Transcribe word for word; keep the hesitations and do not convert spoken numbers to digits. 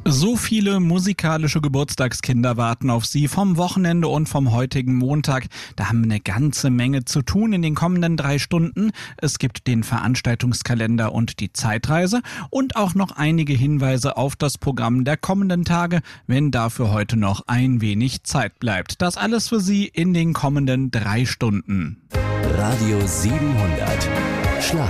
So viele musikalische Geburtstagskinder warten auf Sie vom Wochenende und vom heutigen Montag. Da haben wir eine ganze Menge zu tun in den kommenden drei Stunden. Es gibt den Veranstaltungskalender und die Zeitreise und auch noch einige Hinweise auf das Programm der kommenden Tage, wenn dafür heute noch ein wenig Zeit bleibt. Das alles für Sie in den kommenden drei Stunden. Radio siebenhundert. Schlag